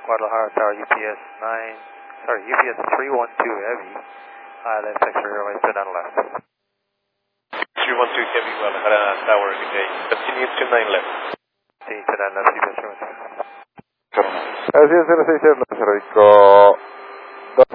Guadalajara Tower, UPS 312 Heavy. Left sector airways to down left. 312 Heavy, Guadalajara Tower, good day. Continue to 9 left. Sí, to down left, UPS 312. Así es, 06 Cerrico.